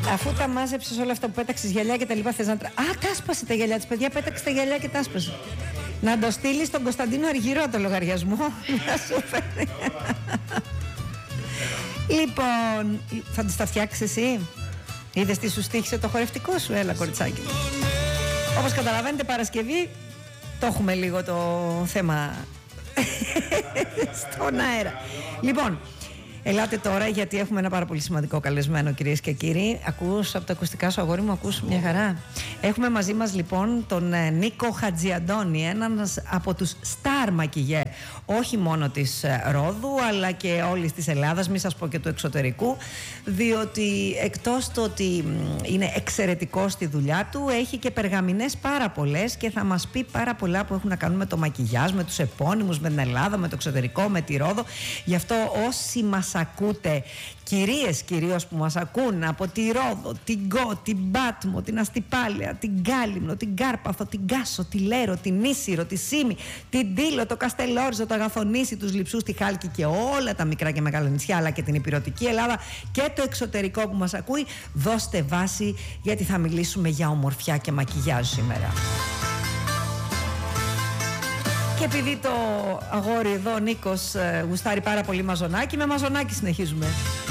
Αφού τα μάζεψες όλα αυτά που πέταξες, γυαλιά και τα λοιπά, θες να... τα έσπασε τα γυαλιά της, παιδιά, πέταξε τα γυαλιά και τα έσπασε. Να το στείλεις στον Κωνσταντίνο Αργυρό το λογαριασμό. Να σου φέρει. Λοιπόν, θα τις τα φτιάξεις εσύ? Είδες τι σου στοίχησε το χορευτικό σου? Έλα, κοριτσάκι. Όπως καταλαβαίνετε, Παρασκευή το έχουμε λίγο το θέμα στον αέρα. Λοιπόν, ελάτε τώρα, γιατί έχουμε ένα πάρα πολύ σημαντικό καλεσμένο, κυρίες και κύριοι. Ακούς από τα ακουστικά σου, αγόρι μου, ακούς μια χαρά? Έχουμε μαζί μας λοιπόν τον Νίκο Χατζιαντώνη, έναν από τους στάρ μακιγιέ, όχι μόνο της Ρόδου αλλά και όλης της Ελλάδας, μη σας πω και του εξωτερικού, διότι εκτός το ότι είναι εξαιρετικός στη δουλειά του, έχει και περγαμηνές πάρα πολλές και θα μας πει πάρα πολλά που έχουν να κάνουν με το μακιγιάζ, με τους επώνυμους, με την Ελλάδα, με το εξωτερικό, με τη Ρόδο. Γι' αυτό όσοι μας ακούτε, κυρίες κυρίως που μας ακούν από τη Ρόδο, την Γκο, την Πάτμο, την Αστυπάλαια, την Κάλυμνο, την Κάρπαθο, την Κάσο, τη Λέρο, την Ίσυρο, τη Σύμη, την Τήλο, το Καστελόριζο, το Αγαθονήσι, τους Λειψούς, τη Χάλκη και όλα τα μικρά και μεγάλα νησιά, αλλά και την υπηρετική Ελλάδα και το εξωτερικό που μας ακούει. Δώστε βάση, γιατί θα μιλήσουμε για ομορφιά και μακιγιάζ σήμερα. Και επειδή το αγόρι εδώ, ο Νίκος, γουστάρει πάρα πολύ μαζονάκι, με μαζονάκι συνεχίζουμε.